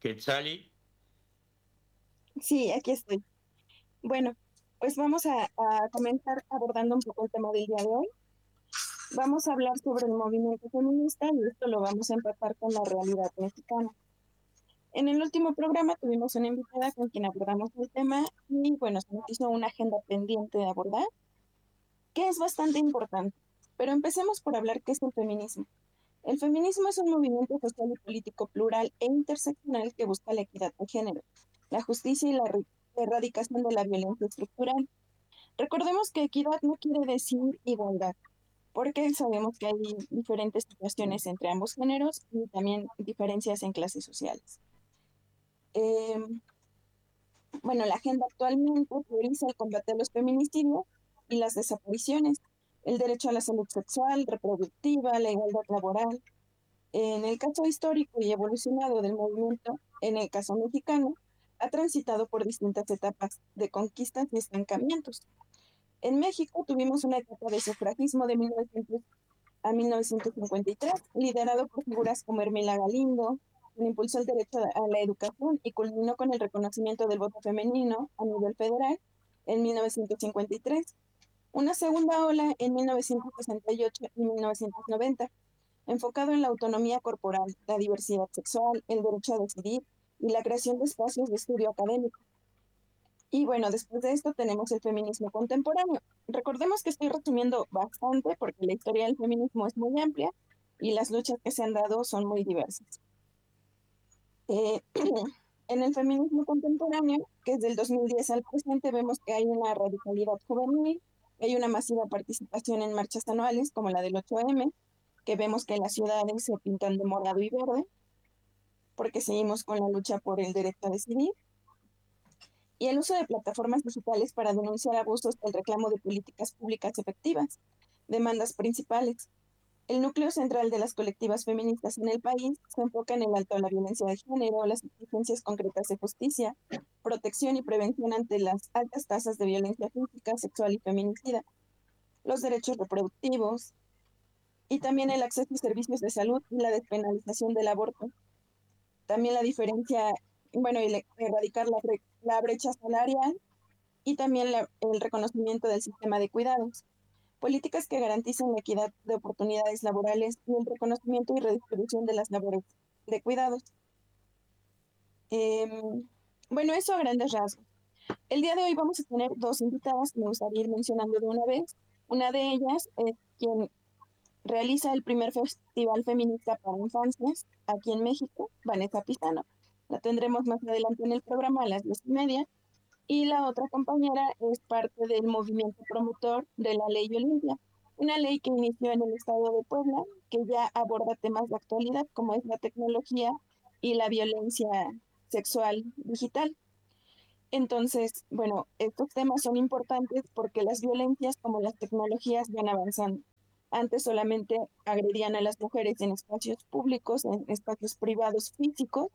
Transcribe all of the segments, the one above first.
Quetzali. Sí, aquí estoy. Bueno, pues vamos a comenzar abordando un poco el tema del día de hoy. Vamos a hablar sobre el movimiento feminista y esto lo vamos a empatar con la realidad mexicana. En el último programa tuvimos una invitada con quien abordamos el tema y bueno, se nos hizo una agenda pendiente de abordar, que es bastante importante. Pero empecemos por hablar qué es el feminismo. El feminismo es un movimiento social y político plural e interseccional que busca la equidad de género, la justicia y la erradicación de la violencia estructural. Recordemos que equidad no quiere decir igualdad, porque sabemos que hay diferentes situaciones entre ambos géneros y también diferencias en clases sociales. Eh, bueno, la agenda actualmente prioriza el combate a los feminicidios y las desapariciones, el derecho a la salud sexual, reproductiva, la igualdad laboral. En el caso histórico y evolucionado del movimiento, en el caso mexicano, ha transitado por distintas etapas de conquistas y estancamientos. En México tuvimos una etapa de sufragismo de 1900 a 1953, liderado por figuras como Hermila Galindo, quien impulsó el derecho a la educación y culminó con el reconocimiento del voto femenino a nivel federal en 1953. Una segunda ola en 1968 y 1990, enfocado en la autonomía corporal, la diversidad sexual, el derecho a decidir y la creación de espacios de estudio académico. Y bueno, después de esto tenemos el feminismo contemporáneo. Recordemos que estoy resumiendo bastante porque la historia del feminismo es muy amplia y las luchas que se han dado son muy diversas. Eh, en el feminismo contemporáneo, que es del 2010 al presente, vemos que hay una radicalidad juvenil, hay una masiva participación en marchas anuales como la del 8M, que vemos que las ciudades se pintan de morado y verde, porque seguimos con la lucha por el derecho a decidir, y el uso de plataformas digitales para denunciar abusos del reclamo de políticas públicas efectivas, demandas principales. El núcleo central de las colectivas feministas en el país se enfoca en el alto a la violencia de género, las exigencias concretas de justicia, protección y prevención ante las altas tasas de violencia física, sexual y feminicida, los derechos reproductivos y también el acceso a servicios de salud y la despenalización del aborto. También la diferencia, bueno, y erradicar la brecha salarial y también el reconocimiento del sistema de cuidados. Políticas que garanticen la equidad de oportunidades laborales y el reconocimiento y redistribución de las labores de cuidados. Eh, bueno, eso a grandes rasgos. El día de hoy vamos a tener dos invitadas que me gustaría ir mencionando de una vez. Una de ellas es quien realiza el primer festival feminista para infancias aquí en México, Vanessa Pizano. La tendremos más adelante en el programa a las 10:30. Y la otra compañera es parte del movimiento promotor de la Ley Olimpia, una ley que inició en el estado de Puebla, que ya aborda temas de actualidad como es la tecnología y la violencia sexual digital. Entonces, bueno, estos temas son importantes porque las violencias como las tecnologías van avanzando. Antes solamente agredían a las mujeres en espacios públicos, en espacios privados físicos,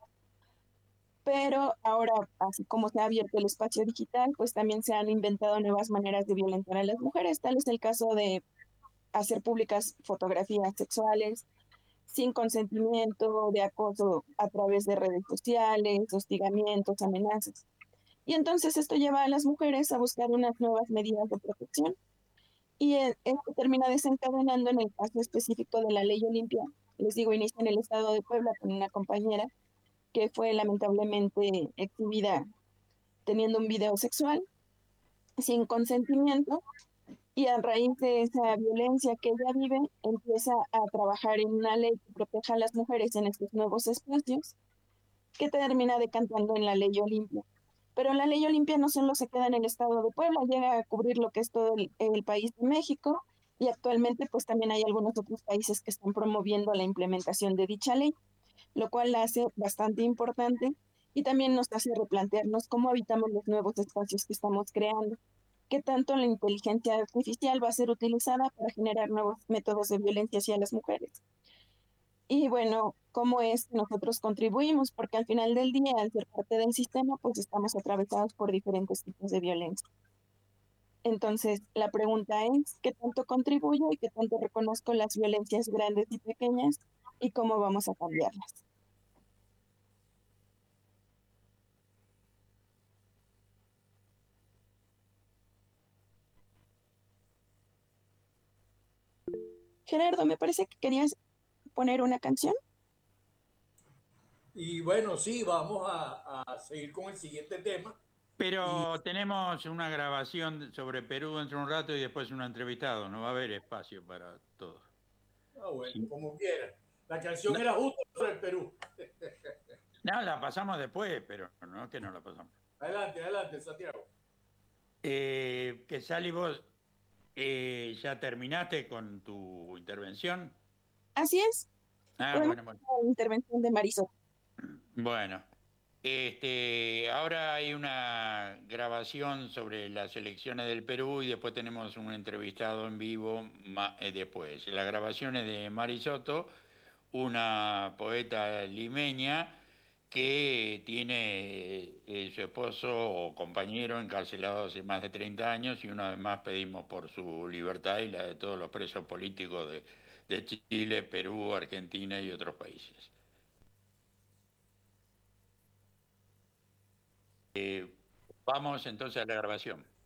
pero ahora, así como se ha abierto el espacio digital, pues también se han inventado nuevas maneras de violentar a las mujeres. Tal es el caso de hacer públicas fotografías sexuales sin consentimiento, de acoso a través de redes sociales, hostigamientos, amenazas. Y entonces esto lleva a las mujeres a buscar unas nuevas medidas de protección y esto termina desencadenando en el caso específico de la Ley Olimpia. Les digo, inicia en el estado de Puebla con una compañera que fue lamentablemente exhibida teniendo un video sexual sin consentimiento y a raíz de esa violencia que ella vive, empieza a trabajar en una ley que proteja a las mujeres en estos nuevos espacios, que termina decantando en la Ley Olimpia. Pero la Ley Olimpia no solo se queda en el estado de Puebla, llega a cubrir lo que es todo el país de México y actualmente pues también hay algunos otros países que están promoviendo la implementación de dicha ley, lo cual la hace bastante importante y también nos hace replantearnos cómo habitamos los nuevos espacios que estamos creando, qué tanto la inteligencia artificial va a ser utilizada para generar nuevos métodos de violencia hacia las mujeres. Y bueno, cómo es que nosotros contribuimos, porque al final del día, al ser parte del sistema, pues estamos atravesados por diferentes tipos de violencia. Entonces, la pregunta es, ¿qué tanto contribuyo y qué tanto reconozco las violencias grandes y pequeñas y cómo vamos a cambiarlas? Gerardo, me parece que querías poner una canción. Y bueno, sí, vamos a seguir con el siguiente tema. Y, Pero tenemos una grabación sobre Perú dentro de un rato y después un entrevistado. No va a haber espacio para todo. bueno, Sí. como quieras. La canción No, era justo sobre el Perú. no, la pasamos después, pero no es que no la pasamos. Adelante, adelante, Santiago. Que Sally, vos ya terminaste con tu intervención. Así es, Ah, podemos bueno, bueno. hacer la intervención de Marisol. Bueno, ahora hay una grabación sobre las elecciones del Perú y después tenemos un entrevistado en vivo después. La grabación es de Mari Soto, una poeta limeña que tiene su esposo o compañero encarcelado hace más de 30 años y una vez más pedimos por su libertad y la de todos los presos políticos de Chile, Perú, Argentina y otros países. Vamos entonces a la grabación.